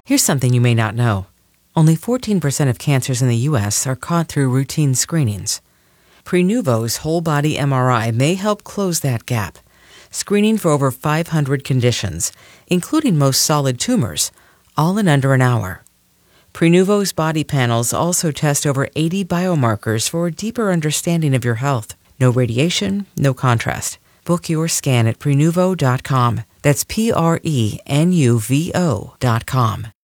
Here's something you may not know. Only 14% of cancers in the U.S. are caught through routine screenings. Prenuvo's whole-body MRI may help close that gap, screening for over 500 conditions, including most solid tumors, all in under an hour. Prenuvo's body panels also test over 80 biomarkers for a deeper understanding of your health. No radiation, no contrast. Book your scan at Prenuvo.com. That's Prenuvo.com.